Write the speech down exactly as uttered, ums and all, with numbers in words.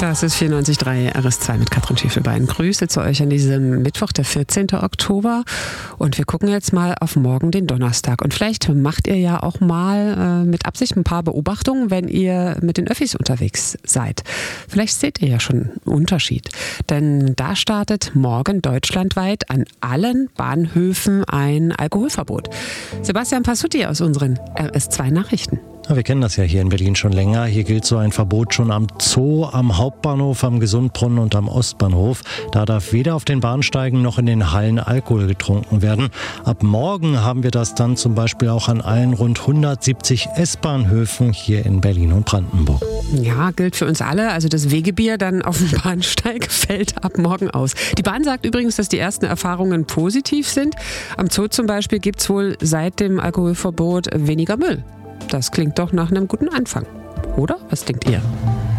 Das ist vierundneunzig Komma drei R S zwei mit Katrin Schäfelbein. Grüße zu euch an diesem Mittwoch, der vierzehnten Oktober. Und wir gucken jetzt mal auf morgen, den Donnerstag. Und vielleicht macht ihr ja auch mal äh, mit Absicht ein paar Beobachtungen, wenn ihr mit den Öffis unterwegs seid. Vielleicht seht ihr ja schon einen Unterschied. Denn da startet morgen deutschlandweit an allen Bahnhöfen ein Alkoholverbot. Sebastian Passutti aus unseren R S zwei Nachrichten. Ja, wir kennen das ja hier in Berlin schon länger. Hier gilt so ein Verbot schon am Zoo, am Hauptbahnhof, am Gesundbrunnen und am Ostbahnhof. Da darf weder auf den Bahnsteigen noch in den Hallen Alkohol getrunken werden. Ab morgen haben wir das dann zum Beispiel auch an allen rund hundertsiebzig S-Bahnhöfen hier in Berlin und Brandenburg. Ja, gilt für uns alle. Also das Wegebier dann auf dem Bahnsteig fällt ab morgen aus. Die Bahn sagt übrigens, dass die ersten Erfahrungen positiv sind. Am Zoo zum Beispiel gibt es wohl seit dem Alkoholverbot weniger Müll. Das klingt doch nach einem guten Anfang. Oder? Was denkt ihr?